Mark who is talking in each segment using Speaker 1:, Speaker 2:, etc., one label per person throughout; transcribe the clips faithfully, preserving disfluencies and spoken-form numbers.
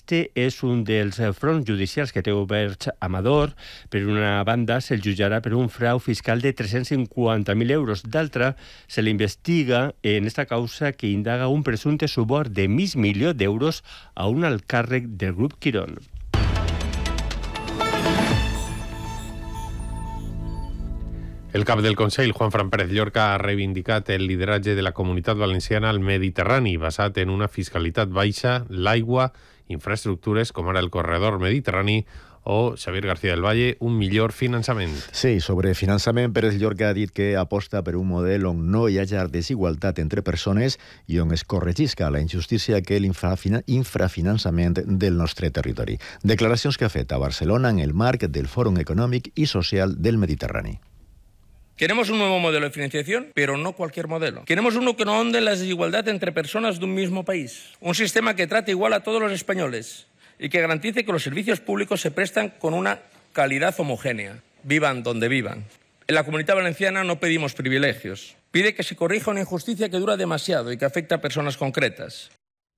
Speaker 1: Este és un dels fronts judicials que té oberts Amador. Per una banda, se'l jutjarà per un frau fiscal de tres-cents cinquanta mil euros. D'altra, se l'investiga en esta causa que indaga un presumpte suborn de mig milió d'euros a un alt càrrec del grup Quirón.
Speaker 2: El cap del Consell, Juanfran Pérez Llorca, ha reivindicat el lideratge de la Comunitat Valenciana al Mediterrani, basat en una fiscalitat baixa, l'aigua, infraestructures com ara el corredor mediterrani o, Xavier García del Valle, un millor finançament.
Speaker 3: Sí, sobre finançament, Pérez Llorca ha dit que aposta per un model on no hi hagi desigualtat entre persones i on es corregisca la injustícia que l'infrafinançament del nostre territori. Declaracions que ha fet a Barcelona en el marc del Fòrum Econòmic i Social del Mediterrani.
Speaker 4: Queremos un nuevo modelo de financiación, pero no cualquier modelo. Queremos uno que no ahonde en la desigualdad entre personas de un mismo país. Un sistema que trate igual a todos los españoles y que garantice que los servicios públicos se prestan con una calidad homogénea, vivan donde vivan. En la Comunidad Valenciana no pedimos privilegios. Pide que se corrija una injusticia que dura demasiado y que afecta a personas concretas.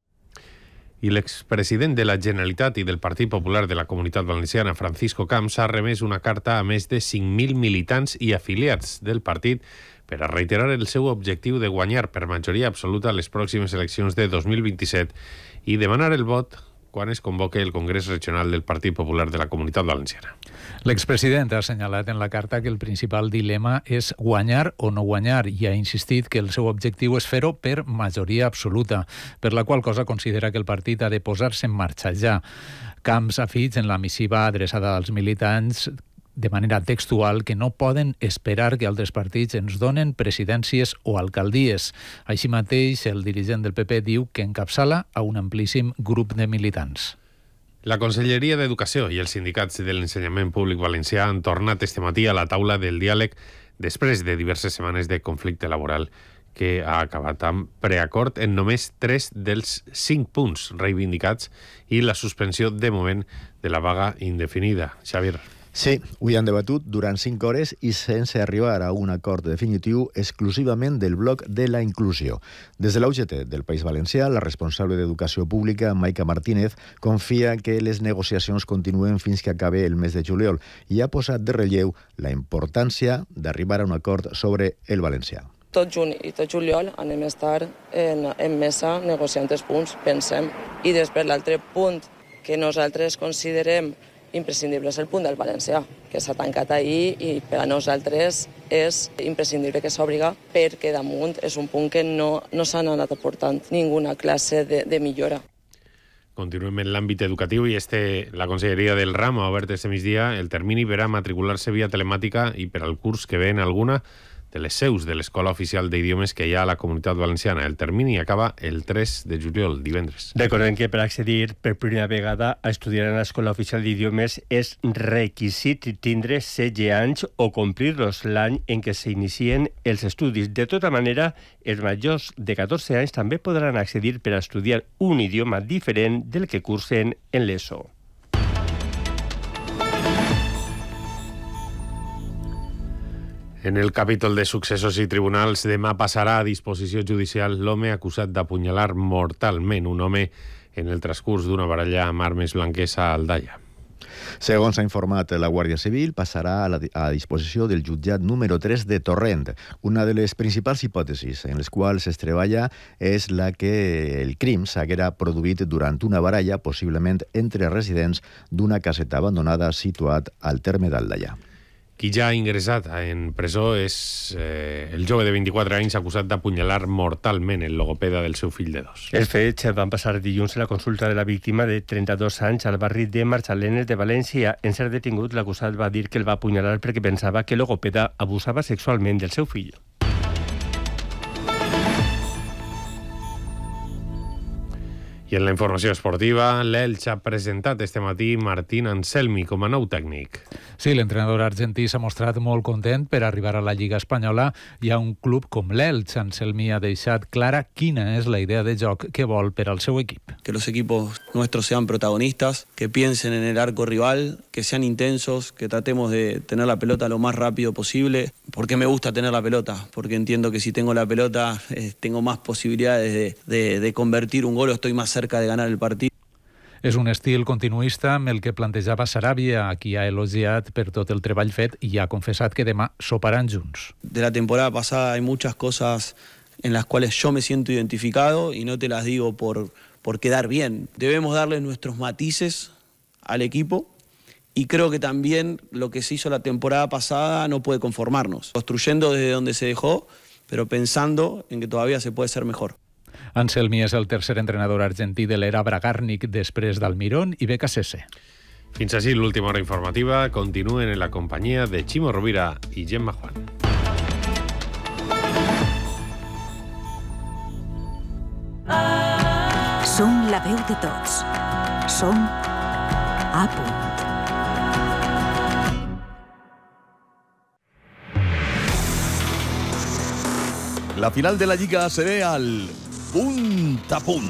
Speaker 2: I l'expresident de la Generalitat i del Partit Popular de la Comunitat Valenciana, Francisco Camps, ha remès una carta a més de cinc mil militants i afiliats del partit per a reiterar el seu objectiu de guanyar per majoria absoluta les pròximes eleccions de dos mil vint-i-set i demanar el vot quan es convoque el Congrés Regional del Partit Popular de la Comunitat Valenciana.
Speaker 5: L'expresident ha assenyalat en la carta que el principal dilema és guanyar o no guanyar i ha insistit que el seu objectiu és fer-ho per majoria absoluta, per la qual cosa considera que el partit ha de posar-se en marxa ja. Camps afig en la missiva adreçada als militants de manera textual que no poden esperar que altres partits ens donen presidències o alcaldies. Així mateix, el dirigent del P P diu que encapçala a un amplíssim grup de militants.
Speaker 2: La Conselleria d'Educació i els sindicats de l'ensenyament públic valencià han tornat este matí a la taula del diàleg després de diverses setmanes de conflicte laboral que ha acabat amb preacord en només tres dels cinc punts reivindicats i la suspensió de moment de la vaga indefinida. Xavier.
Speaker 3: Sí, avui han debatut durant cinc hores i sense arribar a un acord definitiu exclusivament del bloc de la inclusió. Des de la U G T del País Valencià, la responsable d'Educació Pública, Maica Martínez, confia que les negociacions continuen fins que acabe el mes de juliol i ha posat de relleu la importància d'arribar a un acord sobre el valencià.
Speaker 6: Tot juny i tot juliol anem a estar en, en mesa negociant els punts, pensem. I després l'altre punt que nosaltres considerem imprescindible és el punt del valencià, que s'ha tancat ahir i per a nosaltres és imprescindible que s'obriga perquè damunt és un punt que no, no s'han anat aportant ninguna classe de, de millora.
Speaker 2: Continuem en l'àmbit educatiu i este, la Conselleria del Ram ha obert este migdia el termini per a matricular-se via telemàtica i per al curs que ve en alguna de les seus de l'Escola Oficial d'Idiomes que hi ha a la Comunitat Valenciana. El termini acaba el tres de juliol, divendres.
Speaker 1: Recordem que per accedir per primera vegada a estudiar en l'Escola Oficial d'Idiomes és requisit tindre setze anys o complir-los l'any en què s'inicien els estudis. De tota manera, els majors de catorze anys també podran accedir per a estudiar un idioma diferent del que cursen en l'ESO.
Speaker 2: En el capítol de successos i tribunals, demà passarà a disposició judicial l'home acusat d'apunyalar mortalment un home en el transcurs d'una baralla amb armes blanques a Aldaia.
Speaker 3: Segons ha informat la Guàrdia Civil, passarà a, la, a disposició del jutjat número tres de Torrent. Una de les principals hipòtesis en les quals es treballa és la que el crim s'haguera produït durant una baralla, possiblement entre residents d'una caseta abandonada situat al terme d'Aldaia.
Speaker 2: Qui ja ha ingressat en presó és eh, el jove de vint-i-quatre anys acusat d'apunyalar mortalment el logopeda del seu fill de dos.
Speaker 1: Els fets van passar dilluns a la consulta de la víctima de trenta-dos anys al barri de Marxalenes de València. En ser detingut, l'acusat va dir que el va apunyalar perquè pensava que el logopeda abusava sexualment del seu fill.
Speaker 2: I en la informació esportiva, l'Elx ha presentat este matí Martín Anselmi com a nou tècnic.
Speaker 5: Sí, l'entrenador argentí s'ha mostrat molt content per arribar a la Lliga Espanyola i a un club com l'Elx. Anselmi ha deixat clara quina és la idea de joc que vol per al seu equip.
Speaker 7: Que los equipos nuestros sean protagonistas, que piensen en el arco rival, que sean intensos, que tratemos de tener la pelota lo más rápido posible. ¿Por qué me gusta tener la pelota? Porque entiendo que si tengo la pelota eh, tengo más posibilidades de, de, de convertir un gol o estoy más cerca de ganar el partido.
Speaker 5: És un estil continuista amb el que plantejava Sarabia, a qui ha elogiat per tot el treball fet i ha confessat que demà soparan junts.
Speaker 7: De la temporada pasada hay muchas cosas en las cuales yo me siento identificado y no te las digo por, por quedar bien. Debemos darle nuestros matices al equipo y creo que también lo que se hizo la temporada pasada no puede conformarnos. Construyendo desde donde se dejó, pero pensando en que todavía se puede ser mejor.
Speaker 5: Anselmi és el tercer entrenador argentí de l'era Bragarnik després d'Almirón i Becasese.
Speaker 2: Fins així l'última hora informativa. Continuen en la companyia de Chimo Rovira i Gemma Juan.
Speaker 8: Som la veu de tots. Som A Punt.
Speaker 9: La final de la Lliga A C B al punt a punt.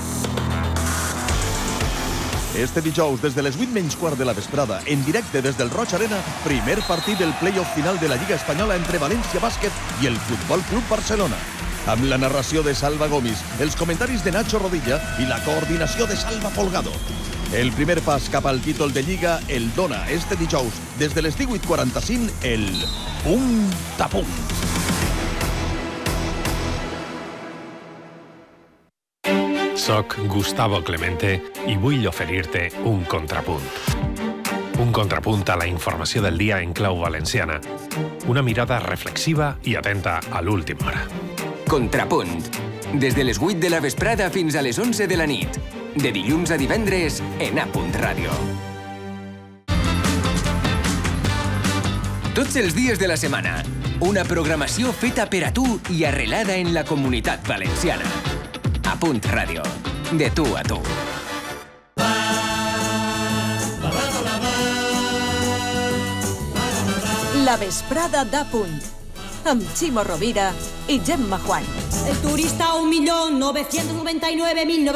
Speaker 9: Este dijous, des de les vuit menys quart de la vesprada, en directe des del Roig Arena, primer partit del play-off final de la Lliga Espanyola entre València Bàsquet i el Futbol Club Barcelona. Amb la narració de Salva Gomis, els comentaris de Nacho Rodilla i la coordinació de Salva Folgado. El primer pas cap al títol de Lliga el dona este dijous, des de les divuit quaranta-cinc, el punt a punt.
Speaker 2: Soc Gustavo Clemente i vull oferir-te un contrapunt. Un contrapunt a la informació del dia en clau valenciana. Una mirada reflexiva i atenta a l'última hora.
Speaker 10: Contrapunt. Des de les vuit de la vesprada fins a les onze de la nit. De dilluns a divendres en A Punt Ràdio. Tots els dies de la setmana. Una programació feta per a tu i arrelada en la comunitat valenciana. A Punt Ràdio. De tu a tu.
Speaker 8: La vesprada d'A Punt. Amb Chimo Rovira i Gemma Juan.
Speaker 11: El turista un millón novecientos noventa y nueve mil